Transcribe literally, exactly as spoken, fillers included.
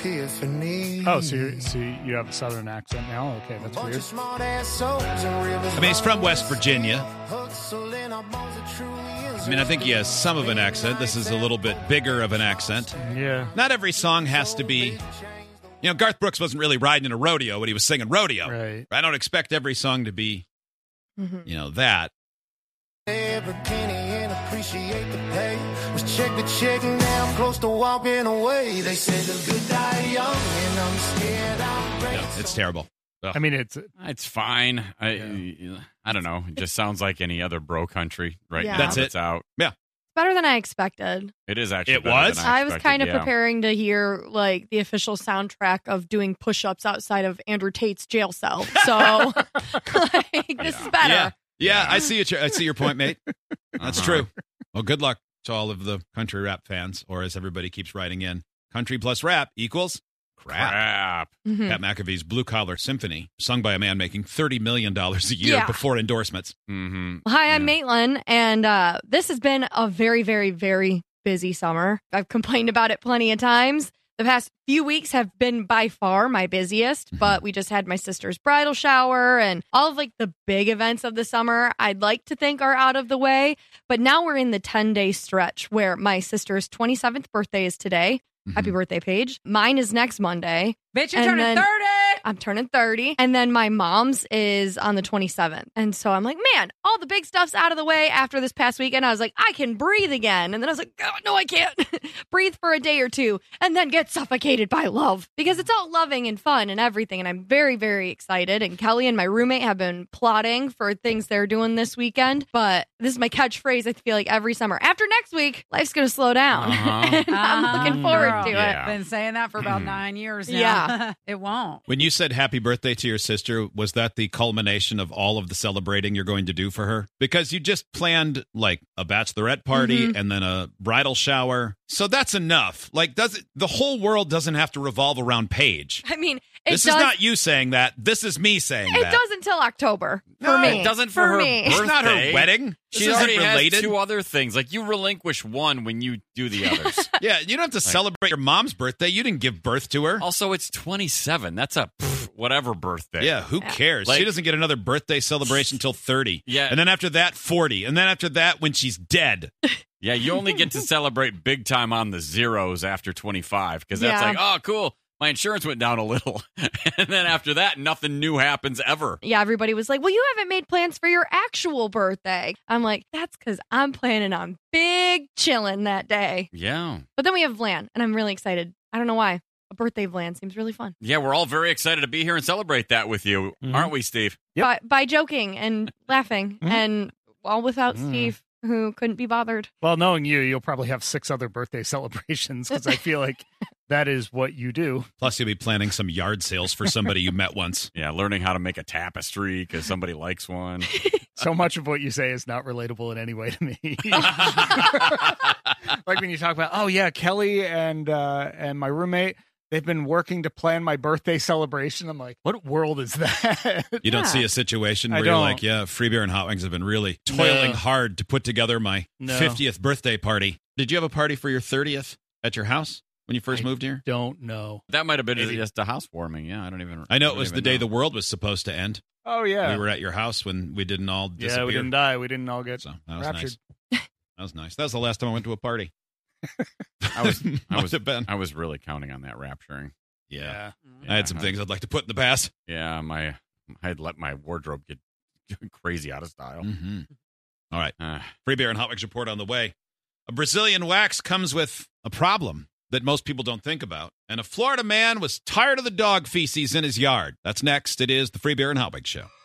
Oh, so, you're, so you have a southern accent now? Okay, that's weird. I mean, he's from West Virginia. I mean, I think he has some of an accent. This is a little bit bigger of an accent. Yeah. Not every song has to be... You know, Garth Brooks wasn't really riding in a rodeo when he was singing rodeo. Right. I don't expect every song to be, mm-hmm. you know, that. Every penny and appreciate the pay. Was check the check now, close to walking away. They said the good die young, and I'm scared I'll break. Yeah, it's terrible. Ugh. I mean, it's it's fine. I yeah. I don't know. It just sounds like any other bro country right Yeah. now. That's that's it. out. Yeah. Better than I expected. It is actually. It better was? than I, I was expected, kind of yeah. preparing to hear like the official soundtrack of doing push-ups outside of Andrew Tate's jail cell. So like, this is better. Yeah. Yeah, I see your I see your point, mate. That's Uh-huh. true. Well, good luck to all of the country rap fans, or as everybody keeps writing in, country plus rap equals crap. Crap. Mhm. Pat McAfee's Blue Collar Symphony, sung by a man making thirty million dollars a year Yeah. before endorsements. Mm-hmm. Hi, I'm Maitland, and uh, this has been a very, very, very busy summer. I've complained about it plenty of times. The past few weeks have been by far my busiest, Mm-hmm. but we just had my sister's bridal shower and all of like the big events of the summer I'd like to think are out of the way. But now we're in the ten-day stretch where my sister's twenty-seventh birthday is today. Mm-hmm. Happy birthday, Paige. Mine is next Monday. Bitch, you're And turning then- thirty. I'm turning thirty. And then my mom's is on the twenty-seventh. And so I'm like, man, all the big stuff's out of the way after this past weekend. I was like, I can breathe again. And then I was like, oh, no, I can't. Breathe for a day or two and then get suffocated by love because it's all loving and fun and everything. And I'm very, very excited. And Kelly and my roommate have been plotting for things they're doing this weekend. But this is my catchphrase, I feel like, every summer. After next week, life's going to slow down. Uh-huh. and I'm Uh-huh, looking forward girl. to Yeah. it. Been saying that for about nine years now. Yeah. It won't. When you said happy birthday to your sister, was that the culmination of all of the celebrating you're going to do for her? Because you just planned like a bachelorette party Mhm. and then a bridal shower. So that's enough. Like, does it, the whole world doesn't have to revolve around Paige. I mean, it This does. is not you saying that. This is me saying It that. does until October for No, me. It doesn't for, her me. It's not her birthday. wedding. This She isn't already related. has two other things. Like, you relinquish one when you do the others. Yeah, you don't have to celebrate your mom's birthday. You didn't give birth to her. Also, it's twenty-seven. That's a pff, whatever birthday. Yeah, who cares? Like- she doesn't get another birthday celebration until thirty. Yeah. And then after that, forty. And then after that, when she's dead. Yeah, you only get to celebrate big time on the zeros after twenty-five because that's Yeah. like, oh, cool. My insurance went down a little. And then after that, nothing new happens ever. Yeah, everybody was like, well, you haven't made plans for your actual birthday. I'm like, that's because I'm planning on big chilling that day. Yeah. But then we have Vlan, and I'm really excited. I don't know why. A birthday Vlan seems really fun. Yeah, we're all very excited to be here and celebrate that with you, Mhm. aren't we, Steve? Yep. By, by joking and laughing, Mhm. and all without Mm. Steve, who couldn't be bothered. Well, knowing you, you'll probably have six other birthday celebrations because I feel like that is what you do. Plus, you'll be planning some yard sales for somebody you met once. Yeah, learning how to make a tapestry because somebody likes one. So much of what you say is not relatable in any way to me. Like when you talk about, oh yeah, Kelly and uh, and my roommate, they've been working to plan my birthday celebration. I'm like, what world is that? You don't Yeah. see a situation I where you're don't. like, yeah, Free Beer and Hot Wings have been really toiling No. hard to put together my No. fiftieth birthday party. Did you have a party for your thirtieth at your house when you first I moved here? Don't know. That might have been Maybe. just a housewarming. Yeah, I don't even. I know it don't was the even day know. the world was supposed to end. Oh yeah, We were at your house when we didn't all disappear. yeah. We didn't die. We didn't all get So that was raptured. nice. That was nice. That was the last time I went to a party. I was, I Must was, have been. I was really counting on that rapturing. Yeah. Yeah. I had some things I'd like to put in the past. Yeah, my I had let my wardrobe get crazy out of style. Mm-hmm. All right. Uh, Free Beer and Hot Wings report on the way. A Brazilian wax comes with a problem that most people don't think about. And a Florida man was tired of the dog feces in his yard. That's next. It is the Free Beer and Hot Wings Show.